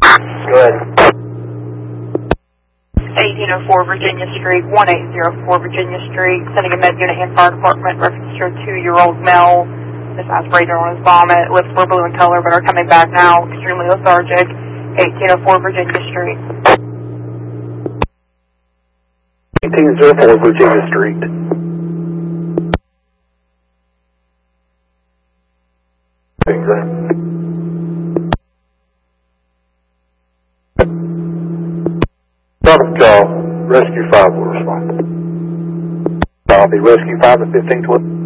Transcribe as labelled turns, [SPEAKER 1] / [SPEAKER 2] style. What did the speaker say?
[SPEAKER 1] Go ahead.
[SPEAKER 2] 1804 Virginia Street, 1804 Virginia Street, sending a med unit and fire department, reference to a 2-year-old male. This aspirated on his vomit. Lips were blue in color but are coming back now, extremely lethargic. 1804 Virginia Street.
[SPEAKER 1] 1804 Virginia Street. Start call. Rescue 5 will respond. Copy. Rescue 5 at 1520.